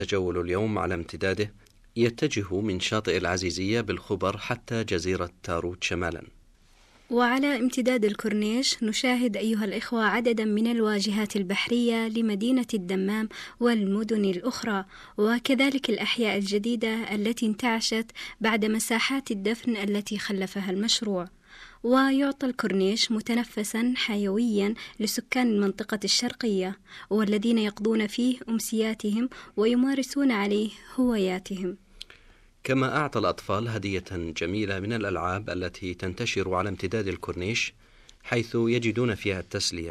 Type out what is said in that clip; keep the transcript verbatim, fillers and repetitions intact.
تجول اليوم على امتداده يتجه من شاطئ العزيزية بالخبر حتى جزيرة تاروت شمالا. وعلى امتداد الكورنيش نشاهد أيها الإخوة عددا من الواجهات البحرية لمدينة الدمام والمدن الأخرى، وكذلك الأحياء الجديدة التي انتعشت بعد مساحات الدفن التي خلفها المشروع. ويعطى الكورنيش متنفسا حيويا لسكان المنطقة الشرقية والذين يقضون فيه أمسياتهم ويمارسون عليه هواياتهم. كما أعطى الأطفال هدية جميلة من الألعاب التي تنتشر على امتداد الكورنيش، حيث يجدون فيها التسلية